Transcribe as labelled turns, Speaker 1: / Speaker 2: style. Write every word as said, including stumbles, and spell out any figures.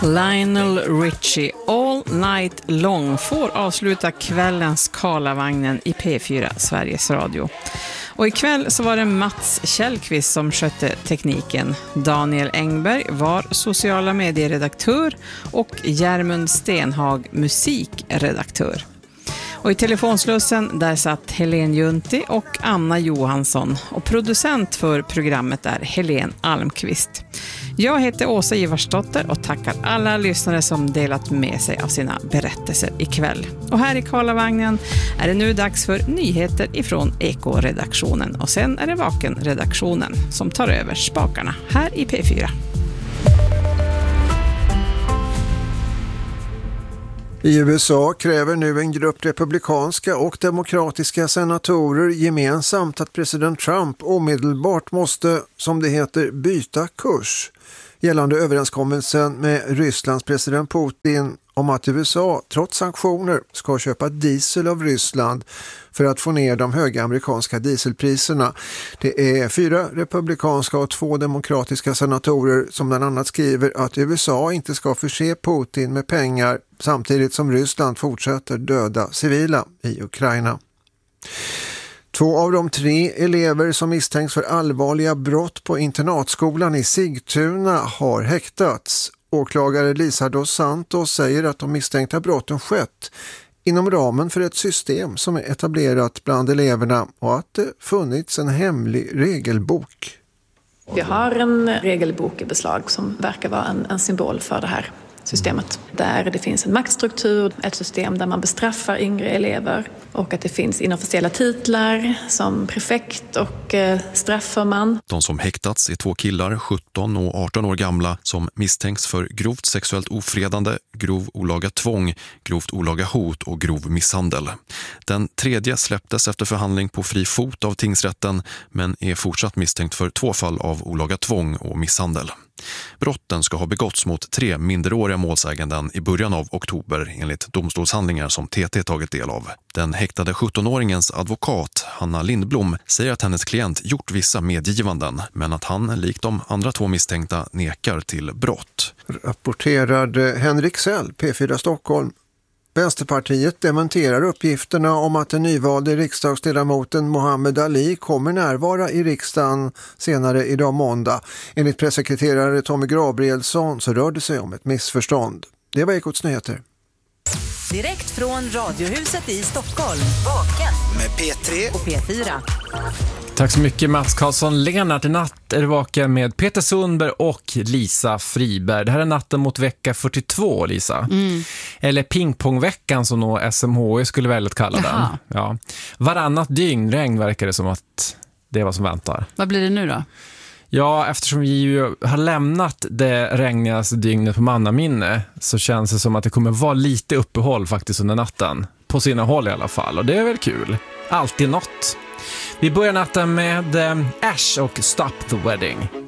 Speaker 1: Lionel Richie, All Night Long, får avsluta kvällens Karlavagnen i P fyra Sveriges Radio. Och ikväll så var det Mats Källqvist som skötte tekniken. Daniel Engberg var sociala medieredaktör och Järmund Stenhag musikredaktör. Och i telefonslussen där satt Helene Junti och Anna Johansson, och producent för programmet är Helene Almqvist. Jag heter Åsa Ivarsdotter och tackar alla lyssnare som delat med sig av sina berättelser ikväll. Och här i Karlavagnen är det nu dags för nyheter ifrån Eko-redaktionen, och sen är det Vaken-redaktionen som tar över spakarna här i P fyra.
Speaker 2: I U S A kräver nu en grupp republikanska och demokratiska senatorer gemensamt att president Trump omedelbart måste, som det heter, byta kurs gällande överenskommelsen med Rysslands president Putin om att U S A trots sanktioner ska köpa diesel av Ryssland för att få ner de höga amerikanska dieselpriserna. Det är fyra republikanska och två demokratiska senatorer som bland annat skriver att U S A inte ska förse Putin med pengar samtidigt som Ryssland fortsätter döda civila i Ukraina. Två av de tre elever som misstänks för allvarliga brott på internatskolan i Sigtuna har häktats. Åklagare Lisa dos Santos säger att de misstänkta brotten skett inom ramen för ett system som är etablerat bland eleverna och att det funnits en hemlig regelbok.
Speaker 3: Vi har en regelbok i beslag som verkar vara en, en symbol för det här systemet. Där det finns en maktstruktur, ett system där man bestraffar yngre elever, och att det finns inofficiella titlar som prefekt och eh, strafförman.
Speaker 4: De som häktats är två killar, sjutton och arton år gamla, som misstänks för grovt sexuellt ofredande, grov olaga tvång, grovt olaga hot och grov misshandel. Den tredje släpptes efter förhandling på fri fot av tingsrätten, men är fortsatt misstänkt för två fall av olaga tvång och misshandel. Brotten ska ha begåtts mot tre minderåriga målsäganden i början av oktober enligt domstolshandlingar som T T tagit del av. Den häktade sjuttonåringens advokat, Hanna Lindblom, säger att hennes klient gjort vissa medgivanden, men att han, likt de andra två misstänkta, nekar till brott.
Speaker 2: Rapporterade Henrik Sell, P fyra Stockholm. Vänsterpartiet dementerar uppgifterna om att den nyvalde riksdagsledamoten Mohammed Ali kommer närvara i riksdagen senare idag måndag. Enligt pressekreterare Tommy Gabrielsson så rör det sig om ett missförstånd. Det var Ekots nyheter.
Speaker 5: Direkt från Radiohuset i Stockholm. Vaken
Speaker 6: med P tre
Speaker 5: och P fyra.
Speaker 7: Tack så mycket Mats Karlsson. Lennart, i natt är det Vaken med Peter Sundberg och Lisa Friberg. Det här är natten mot vecka fyrtiotvå, Lisa. Mm. Eller pingpongveckan som nog S M H I skulle välja att kalla den. Ja. Varannat dygn regn verkar det som att det är vad som väntar.
Speaker 8: Vad blir det nu då?
Speaker 7: Ja, eftersom vi ju har lämnat det regnigaste dygnet på mannaminne så känns det som att det kommer vara lite uppehåll faktiskt under natten. På sina håll i alla fall, och det är väl kul. Alltid något. Vi börjar natten med Ash och Stop the Wedding.